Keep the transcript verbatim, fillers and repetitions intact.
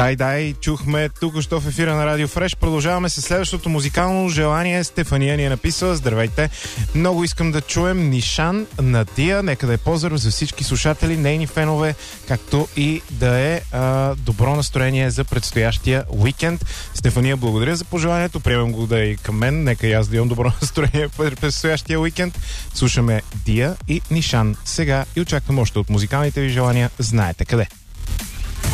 Дай, дай, чухме тук що в ефира на Радио Фреш. Продължаваме с следващото музикално желание. Стефания ни е написала: здравейте, много искам да чуем Нишан на Дия. Нека да е поздрав за всички слушатели, нейни фенове, както и да е а, добро настроение за предстоящия уикенд. Стефания, благодаря за пожеланието. Приемам го да е и към мен. Нека и аз да имам добро настроение през предстоящия уикенд. Слушаме Дия и Нишан сега и очаквам още от музикалните ви желания. Знаете къде.